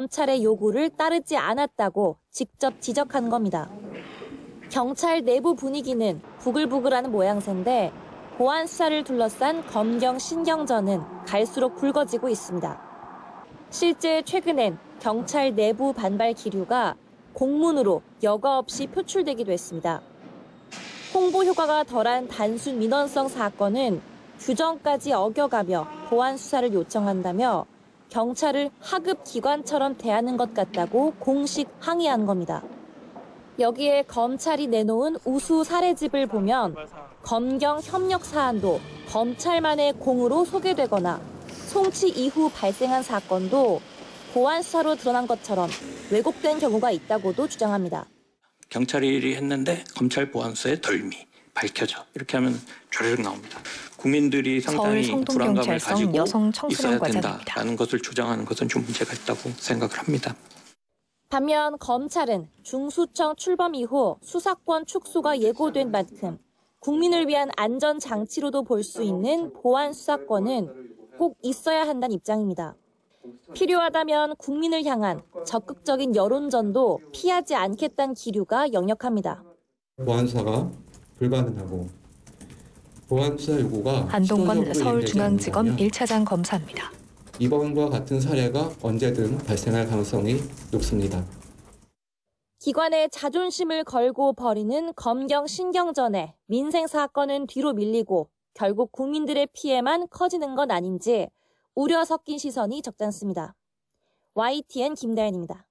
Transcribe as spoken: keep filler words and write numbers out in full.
검찰의 요구를 따르지 않았다고 직접 지적한 겁니다. 경찰 내부 분위기는 부글부글하는 모양새인데 보안 수사를 둘러싼 검경 신경전은 갈수록 굵어지고 있습니다. 실제 최근엔 경찰 내부 반발 기류가 공문으로 여과 없이 표출되기도 했습니다. 홍보 효과가 덜한 단순 민원성 사건은 규정까지 어겨가며 보안 수사를 요청한다며 경찰을 하급 기관처럼 대하는 것 같다고 공식 항의한 겁니다. 여기에 검찰이 내놓은 우수 사례집을 보면 검경 협력 사안도 검찰만의 공으로 소개되거나 송치 이후 발생한 사건도 보안 수사로 드러난 것처럼 왜곡된 경우가 있다고도 주장합니다. 경찰이 했는데 검찰 보안수의 덜미 밝혀져. 이렇게 하면 조례력 나옵니다. 국민들이 상당히 불안감을 가지고 여성 있어야 과장입니다. 된다라는 것을 주장하는 것은 좀 문제가 있다고 생각을 합니다. 반면 검찰은 중수청 출범 이후 수사권 축소가 예고된 만큼 국민을 위한 안전장치로도 볼 수 있는 보안 수사권은 꼭 있어야 한다는 입장입니다. 필요하다면 국민을 향한 적극적인 여론전도 피하지 않겠다는 기류가 역력합니다. 보안수사가 불가능하고 보안수사 요구가 한동건 서울중앙지검 일 차장 검사입니다. 이번과 같은 사례가 언제든 발생할 가능성이 높습니다. 기관의 자존심을 걸고 벌이는 검경 신경전에 민생 사건은 뒤로 밀리고 결국 국민들의 피해만 커지는 건 아닌지 우려 섞인 시선이 적잖습니다. 와이티엔 김다현입니다.